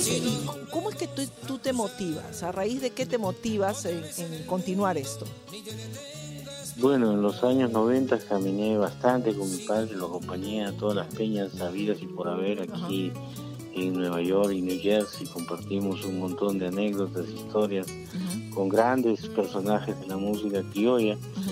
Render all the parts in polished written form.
¿Y cómo es que tú te motivas? ¿A raíz de qué te motivas en continuar esto? Bueno, en los años 90 caminé bastante con mi padre, lo acompañé a todas las peñas sabidas y por haber Ajá. aquí en Nueva York y New Jersey. Compartimos un montón de anécdotas, historias Uh-huh. con grandes personajes de la música criolla.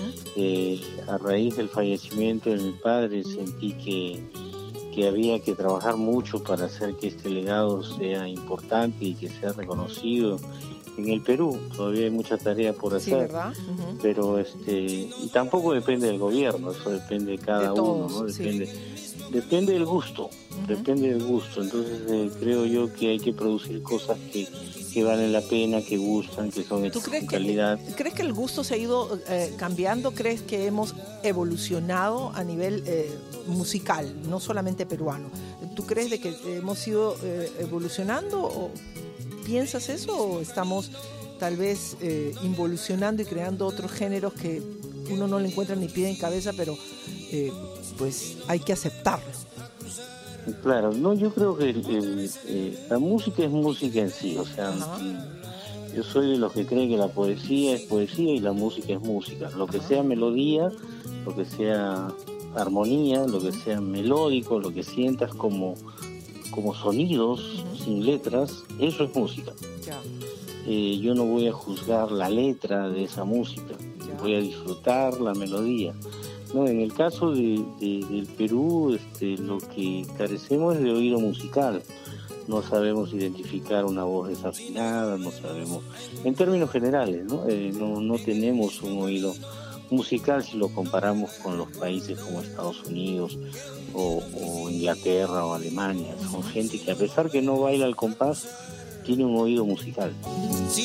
A raíz del fallecimiento de mi padre sentí que había que trabajar mucho para hacer que este legado sea importante y que sea reconocido en el Perú. Todavía hay mucha tarea por Sí, hacer, ¿verdad? Uh-huh. pero y tampoco depende del gobierno, eso depende de De cada uno, todos, ¿no? sí. Depende del gusto, Uh-huh. depende del gusto. Entonces creo yo que hay que producir cosas que valen la pena, que gustan, que son ¿Tú hechas con calidad. crees que el gusto se ha ido cambiando? ¿Crees que hemos evolucionado a nivel musical, no solamente peruano? ¿Tú crees de que hemos ido evolucionando o piensas eso o estamos tal vez involucionando y creando otros géneros que uno no le encuentra ni pie en cabeza, pero pues hay que aceptarlo? Claro, no, yo creo que la música es música en sí, o sea, Ajá, yo soy de los que creen que la poesía es poesía y la música es música. Lo que ajá, sea melodía, lo que sea armonía, lo que sea melódico, lo que sientas como sonidos uh-huh, sin letras, eso es música. ya, Yo no voy a juzgar la letra de esa música, ya. voy a disfrutar la melodía. No, en el caso del Perú, lo que carecemos es de oído musical. No sabemos identificar una voz desafinada, no sabemos, en términos generales, ¿no? No tenemos un oído musical si lo comparamos con los países como Estados Unidos o Inglaterra o Alemania. Son gente que a pesar que no baila al compás, tiene un oído musical.